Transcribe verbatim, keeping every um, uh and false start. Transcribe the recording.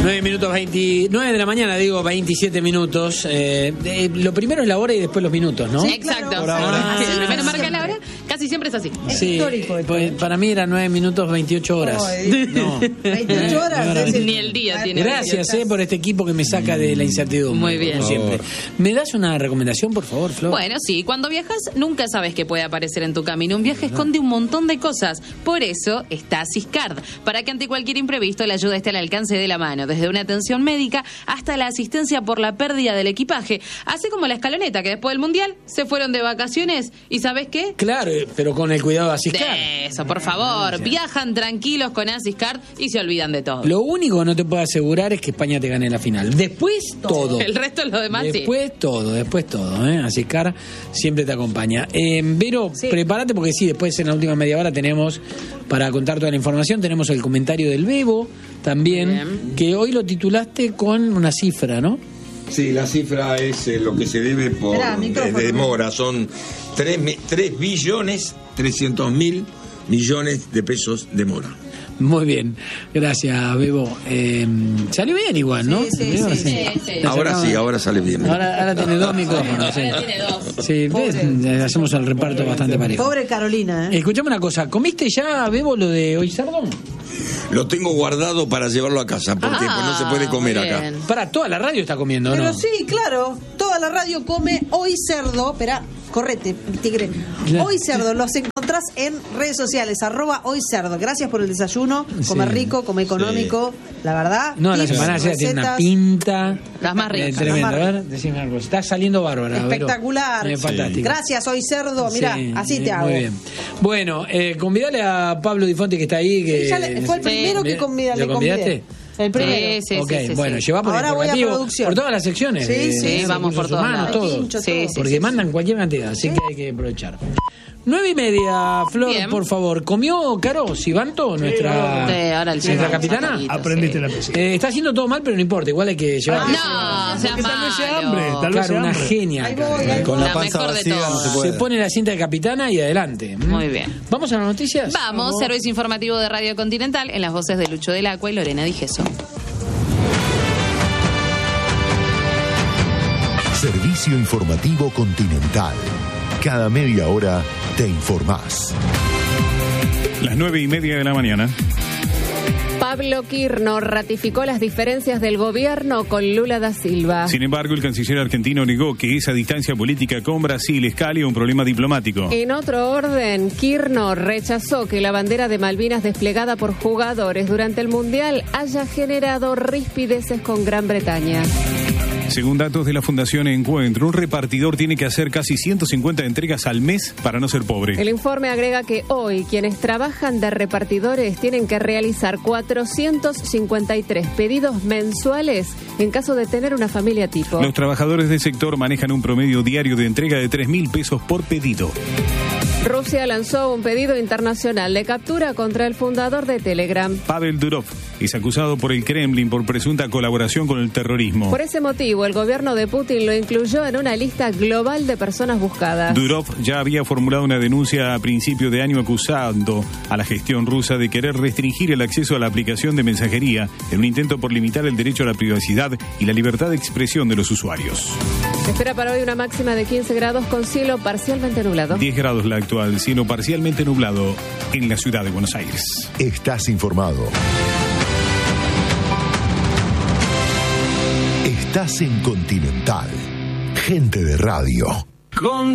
nueve minutos, veintinueve de la mañana, digo, veintisiete minutos. Eh, eh, lo primero es la hora y después los minutos, ¿no? Sí, exacto. Por ahora. Ah, sí, primero marca la hora, casi siempre es así. Es Sí, histórico esto. pues, para mí eran nueve minutos, veintiocho horas. Ay, No. veintiocho horas. No, no, es el- Ni el día tiene. Gracias eh, por este equipo que me saca de la incertidumbre. Muy bien. Como siempre. ¿Me das una recomendación, por favor, Flor? Bueno, sí, cuando viajas nunca sabes qué puede aparecer en tu camino. Un viaje esconde un montón de cosas. Por eso está Siscard, para que ante cualquier imprevisto la ayuda esté al alcance de la mano, desde una atención médica hasta la asistencia por la pérdida del equipaje. Así como la escaloneta, que después del Mundial se fueron de vacaciones y ¿sabes qué? Claro, pero con el cuidado de Asiscar. De eso, por favor. Viajan tranquilos con Asiscard y se olvidan de todo. Lo único que no te puedo asegurar es que España te gane la final. Después, todo. El resto de lo demás sí. Después todo, después todo, ¿eh? Asiscar siempre te acompaña. Eh, Vero, Sí. prepárate porque sí, después en la última media hora tenemos, para contar toda la información, tenemos el comentario del Bebo también, Bien. que hoy lo titulaste con una cifra, ¿no? Sí, la cifra es eh, lo que se debe por Esperá, de, micrófono. de demora. Son tres billones trescientos mil millones de pesos de mora. Muy bien, gracias, Bebo. Eh, salió bien igual, ¿no? Sí, sí, Salió, sí, sí, sí. Le Ahora sacaba- sí, ahora sale bien. Ahora, ahora tiene dos micrófonos. Sí, Ahora tiene dos. sí ves, Pobre. hacemos el reparto bastante parejo. Pobre Carolina, ¿eh? Escuchame una cosa, ¿comiste ya, Bebo, lo de hoy Sardón? Lo tengo guardado para llevarlo a casa, porque Ah, pues, no se puede comer muy acá. bien. Para, toda la radio está comiendo, Pero ¿no? sí, claro, toda la radio come Hoy Cerdo. Esperá, correte, tigre. Claro. Hoy Cerdo, los encontrás en redes sociales, arroba Hoy Cerdo. Gracias por el desayuno, come Sí. rico, come económico, la verdad. No, la tips, semana pasada tiene una recetas. pinta. Las más ricas. eh, tremenda. Las más A ver, decime algo. Está saliendo bárbara. Vero. Espectacular. Eh, fantástico. Gracias, Hoy Cerdo. Mirá, Sí, así sí, te hago. Muy bien. Bueno, eh, convidale a Pablo Di Fonte que está ahí. Que Sí, ya le- fue el primero que convida- ¿Lo le convidé. convidaste? El primero. Sí, sí, ok, sí, sí, bueno, sí. lleva por el Ahora voy a informativo, producción. por todas las secciones. Sí, de- sí, de sí, vamos por recursos todos humanos, lados. todo. Pincho, Sí, todo. sí, Porque mandan cualquier cantidad, así que hay que aprovechar. Nueve y media, Flor, Bien. por favor. ¿Comió Caro Sibanto, nuestra, Sí, ahora el nuestra señor capitana? Zapatito, Aprendiste sí. la cocina. Eh, está haciendo todo mal, pero no importa, igual hay que llevar. No, seas Porque tal vez sea malo. hambre, tal vez Claro, sea una hambre. genia. Ahí Caro. voy, ahí Con voy. la La panza mejor de vacía no todas. se Se puede. pone la cinta de capitana y adelante. ¿Mm? Muy bien. ¿Vamos a las noticias? Vamos, servicio informativo de Radio Continental en las voces de Lucho del Acua y Lorena Digeso. Servicio informativo Continental. Cada media hora te informás. Las nueve y media de la mañana. Pablo Quirno ratificó las diferencias del gobierno con Lula da Silva. Sin embargo, el canciller argentino negó que esa distancia política con Brasil escale a un problema diplomático. En otro orden, Quirno rechazó que la bandera de Malvinas desplegada por jugadores durante el Mundial haya generado rispideces con Gran Bretaña. Según datos de la Fundación Encuentro, un repartidor tiene que hacer casi ciento cincuenta entregas al mes para no ser pobre. El informe agrega que hoy quienes trabajan de repartidores tienen que realizar cuatrocientos cincuenta y tres pedidos mensuales en caso de tener una familia tipo. Los trabajadores del sector manejan un promedio diario de entrega de tres mil pesos por pedido. Rusia lanzó un pedido internacional de captura contra el fundador de Telegram. Pavel Durov es acusado por el Kremlin por presunta colaboración con el terrorismo. Por ese motivo, el gobierno de Putin lo incluyó en una lista global de personas buscadas. Durov ya había formulado una denuncia a principio de año acusando a la gestión rusa de querer restringir el acceso a la aplicación de mensajería en un intento por limitar el derecho a la privacidad y la libertad de expresión de los usuarios. Se espera para hoy una máxima de quince grados con cielo parcialmente nublado. diez grados la actual, cielo parcialmente nublado en la ciudad de Buenos Aires. Estás informado. Estás en Continental. Gente de radio. Con